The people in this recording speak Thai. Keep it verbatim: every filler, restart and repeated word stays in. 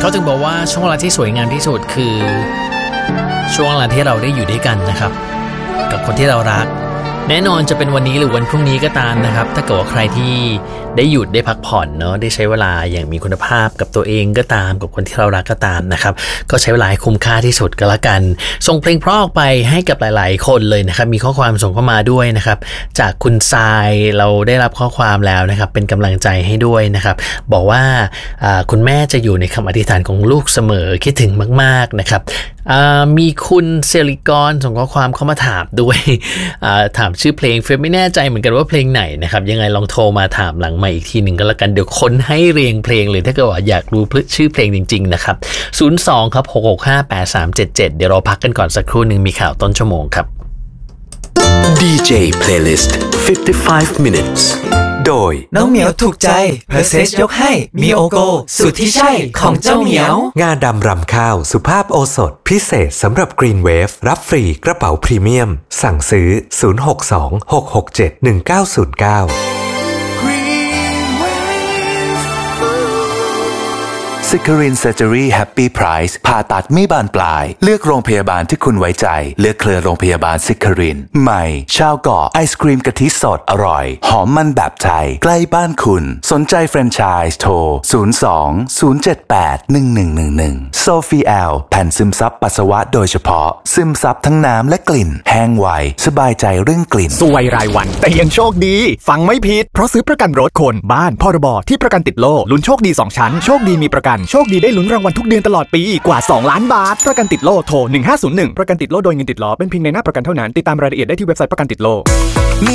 เขาถึงบอกว่าช่วงเวลาที่สวยงามที่สุดคือช่วงเวลาที่เราได้อยู่ด้วยกันนะครับกับคนที่เรารักแน่นอนจะเป็นวันนี้หรือวันพรุ่งนี้ก็ตามนะครับถ้าเกิดว่าใครที่ได้หยุดได้พักผ่อนเนาะได้ใช้เวลาอย่างมีคุณภาพกับตัวเองก็ตามกับคนที่เรารักก็ตามนะครับก็ใช้เวลาให้คุ้มค่าที่สุดก็แล้วกันส่งเพลงเพราะออกไปให้กับหลายๆคนเลยนะครับมีข้อความส่งเข้ามาด้วยนะครับจากคุณทรายเราได้รับข้อความแล้วนะครับเป็นกำลังใจให้ด้วยนะครับบอกว่าคุณแม่จะอยู่ในคำอธิษฐานของลูกเสมอคิดถึงมากๆนะครับมีคุณเซริกรส่งข้อความเข้ามาถามด้วยถามชื่อเพลงเฟรมไม่แน่ใจเหมือนกันว่าเพลงไหนนะครับยังไงลองโทรมาถามหลังใหม่อีกทีหนึ่งก็แล้วกันเดี๋ยวค้นให้เรียงเพลงเลยถ้าเกิดว่าอยากรู้ชื่อเพลงจริงๆนะครับศูนย์ สอง ครับ หก หก ห้า แปด สาม เจ็ด เจ็ดเดี๋ยวเราพักกันก่อนสักครู่นึงมีข่าวต้นชั่วโมงครับดี เจ Playlist ห้าสิบห้า minutes โดยน้องเหมียวถูกใจเพอร์เซสยกให้มีโอโกสูตรที่ใช่ของเจ้าเหมียวงาดำรำข้าวสุภาพโอสถพิเศษสำหรับ Green Wave รับฟรีกระเป๋าพรีเมียมสั่งซื้อศูนย์ หก สอง หก หก เจ็ด หนึ่ง เก้า ศูนย์ เก้าซิคารินเซอร์เจอรี่แฮปปี้ไพรซ์ผ่าตัดไม่บานปลายเลือกโรงพยาบาลที่คุณไว้ใจเลือกเครือโรงพยาบาลซิคารินใหม่ชาวเกาะไอศกรีมกะทิสดอร่อยหอมมันแบบไทยใกล้บ้านคุณสนใจแฟรนไชส์โทรศูนย์ สอง ศูนย์ เจ็ด แปด หนึ่ง หนึ่ง หนึ่ง หนึ่งโซฟีแอลแผ่นซึมซับปัสสาวะโดยเฉพาะซึมซับทั้งน้ำและกลิ่นแห้งไวสบายใจเรื่องกลิ่นสวยรายวันแต่ยังโชคดีฟังไม่ผิดเพราะซื้อประกันรถคนบ้านพรบที่ประกันติดโล่ลุ้นโชคดีสองชั้นโชคดีมีประกันโชคดีได้ลุ้นรางวัลทุกเดือนตลอดปีกว่าสองล้านบาทประกันติดโล่โทรหนึ่ง ห้า ศูนย์ หนึ่งประกันติดโล่โดยเงินติดล้อเป็นเพียงในหน้าประกันเท่านั้นติดตามรายละเอียดได้ที่เว็บไซต์ประกันติดโล่